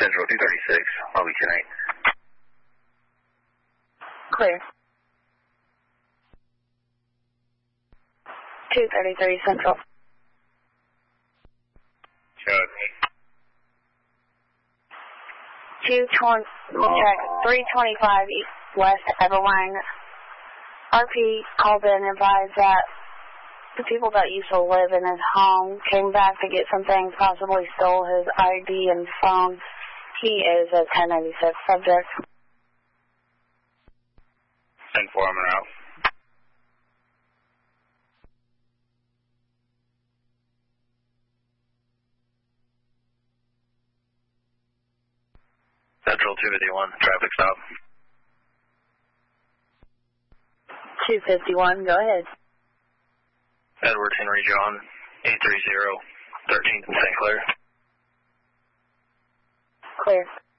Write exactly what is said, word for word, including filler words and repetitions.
Central two thirty-six, I'll be ten eight. Clear. two thirty-three Central. Show me. two twenty, check, three twenty-five West Everline. R P called in and advised that the people that used to live in his home came back to get some things, possibly stole his I D and phone. He is a ten ninety-six subject. Informant out. Central two fifty-one, traffic stop. two fifty-one, go ahead. Edward Henry John, eight three zero, thirteenth and Saint Clair. Clear.